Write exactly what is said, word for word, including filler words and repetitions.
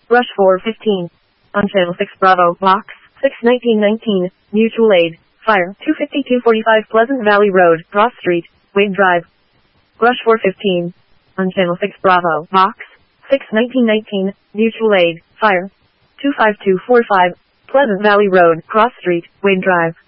Rush four fifteen. On Channel six Bravo, Box six nineteen nineteen, Mutual Aid, Fire two fifty-two forty-five Pleasant Valley Road, Ross Street, Wade Drive. Rush four fifteen. On Channel six Bravo, Box six nineteen nineteen, Mutual Aid, Fire two five two four five Pleasant Valley Road, Cross Street, Wade Drive.